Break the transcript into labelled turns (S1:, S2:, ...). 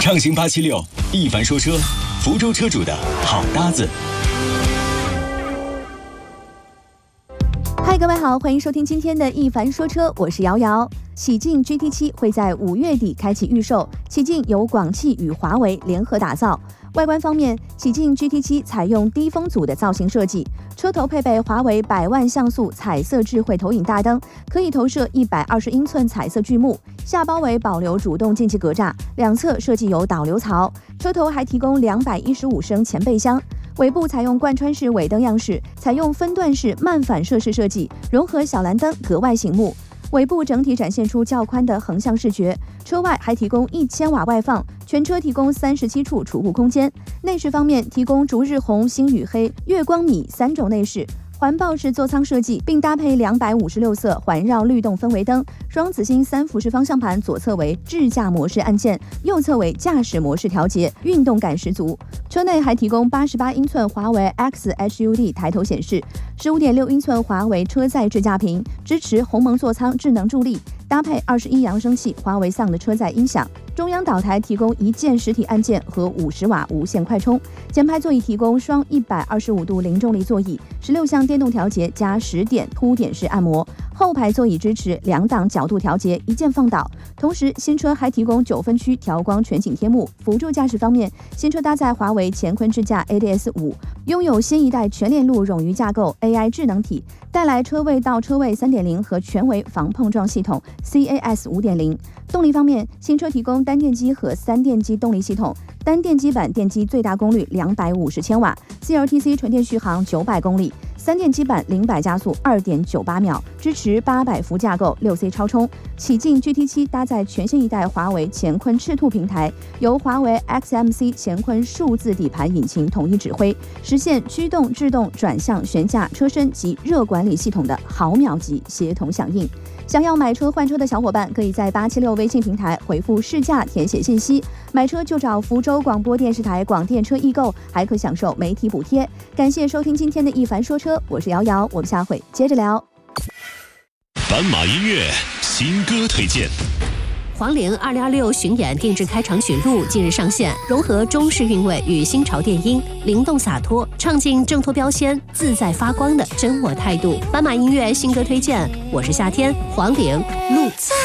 S1: 畅行876，一凡说车，福州车主的好搭子。
S2: 嗨，各位好，欢迎收听今天的一凡说车，我是瑶瑶。启骏 GT7 会在5月底开启预售，启骏由广汽与华为联合打造。外观方面，启骏 GT7 采用低风阻的造型设计，车头配备华为100万像素彩色智慧投影大灯，可以投射120英寸彩色巨幕，下包围保留主动进气格栅，两侧设计有导流槽，车头还提供215升前备箱。尾部采用贯穿式尾灯样式，采用分段式慢反射式设计，融合小蓝灯格外醒目。尾部整体展现出较宽的横向视觉，车外还提供1000瓦外放，全车提供37处储物空间。内饰方面提供逐日红、星宇黑、月光米3种内饰。环抱式座舱设计，并搭配256色环绕律动氛围灯，双子星3辐式方向盘，左侧为智驾模式按键，右侧为驾驶模式调节，运动感十足。车内还提供88英寸华为 X HUD 抬头显示，15.6英寸华为车载智驾屏，支持鸿蒙座舱智能助力，搭配21扬声器华为 Sound 的车载音响。中央岛台提供一键实体按键和50瓦无线快充，前排座椅提供双125度零重力座椅，16项电动调节加10点凸点式按摩，后排座椅支持2档角度调节，一键放倒。同时，新车还提供9分区调光全景贴幕。辅助驾驶方面，新车搭载华为乾坤智驾 ADS5，拥有新一代全链路冗余架构 AI 智能体，带来车位到车位 3.0 和全维防碰撞系统 CAS 5.0。动力方面，新车提供单电机和3电机动力系统，单电机版电机最大功率250千瓦 ，CLTC 纯电续航900公里，3电机版0-100加速2.98秒，支持800伏架构6C 超充。启骏 GT7 搭载全新一代华为乾坤赤兔平台，由华为 XMC 乾坤数字底盘引擎统一指挥，实现驱动、制动、转向、悬架、车身及热管理系统的毫秒级协同响应。想要买车换车的小伙伴，可以在876微信平台回复试驾填写信息，买车就找福州广播电视台广电车易购，还可享受媒体补贴。感谢收听今天的一凡说车，我是瑶瑶，我们下回接着聊。
S3: 斑马音乐新歌推荐。
S4: 黄龄2026巡演定制开场曲录近日上线，融合中式韵味与新潮电音，灵动洒脱，唱尽挣脱标签、自在发光的真我态度。斑马音乐新歌推荐，我是夏天，黄龄路。